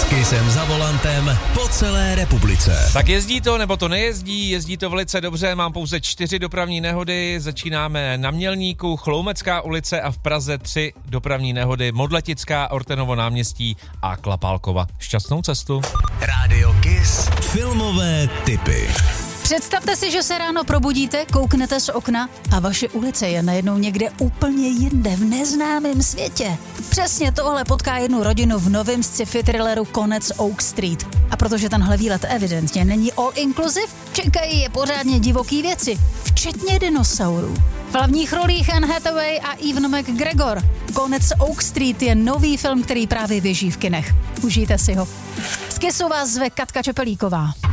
Kissem za volantem po celé republice. Tak jezdí to, nebo to nejezdí, jezdí to velice dobře, mám pouze 4 dopravní nehody, začínáme na Mělníku, Chloumecká ulice a v Praze 3 dopravní nehody, Modletická, Ortenovo náměstí a Klapálkova. Šťastnou cestu. Rádio Kiss. Filmové tipy. Představte si, že se ráno probudíte, kouknete z okna a vaše ulice je najednou někde úplně jinde, v neznámém světě. Přesně tohle potká jednu rodinu v novém sci-fi thrilleru Konec Oak Street. A protože tenhle výlet evidentně není all inclusive, čekají je pořádně divoký věci, včetně dinosaurů. V hlavních rolích Anne Hathaway a Ewan McGregor. Konec Oak Street je nový film, který právě běží v kinech. Užijte si ho. Z Kissu vás zve Katka Čepelíková.